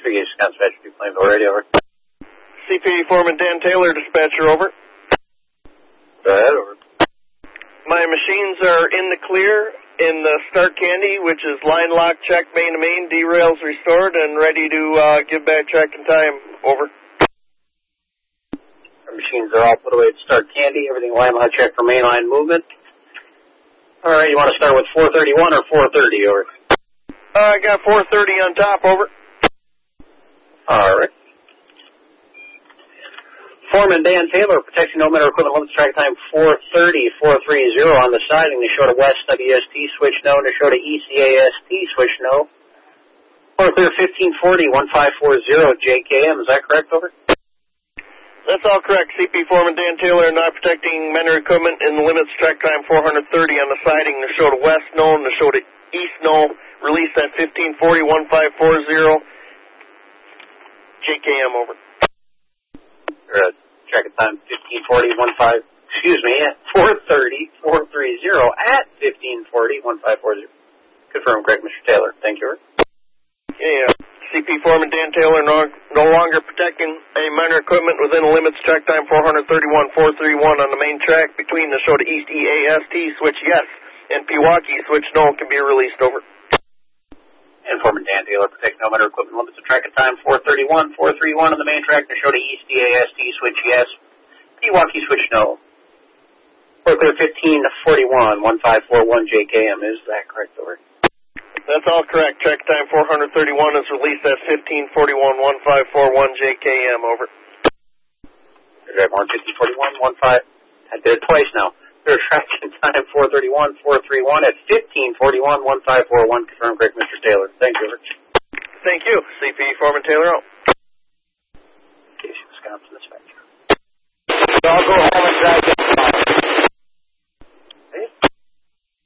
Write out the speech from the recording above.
3 Gauge Wisconsin dispatcher, Plainville Radio, over. CPD Foreman Dan Taylor, dispatcher, over. Go ahead, over. My machines are in the clear in the Start Candy, which is line lock check, main to main, derails restored, and ready to give back track and time, over. Our machines are all put away at Start Candy, everything line lock check for mainline movement. All right, you want to start with 431 or 430, over? I got 430 on top, over. All right. Foreman Dan Taylor, protection no matter equipment limits track time 430, 430 on the siding. Neshota West WST switch no, Neshota ECAST switch no. 430 1540 1540 JKM, is that correct, over? That's all correct. CP Foreman Dan Taylor, not protecting men or equipment in the limits track time 430 on the siding. Neshota West no, Neshota East no. Release at 1540 1540 JKM, over. Track of time 1540 430 430 at 1540 1540. Confirm, correct, Mr. Taylor. Thank you. Yeah. CP Foreman Dan Taylor, no longer protecting a minor equipment within the limits track time 431 431 on the main track between the Neshota East EAST switch yes and Pewaukee switch no can be released, over. And Foreman Dan Taylor, protect no minor equipment limits of track of time 431 431 on the main track, Neshota East EAST switch yes, Pewaukee switch no. 1541 1541 JKM, is that correct, over? That's all correct. Track time 431 is released at 1541 1541 JKM, over. Track more 1541 15. I did it twice now. There's tracking time 431 431 at 1541 1541. Confirm, correct, Mr. Taylor. Thank you, Rich. Thank you. CP Foreman Taylor out. Wisconsin dispatcher.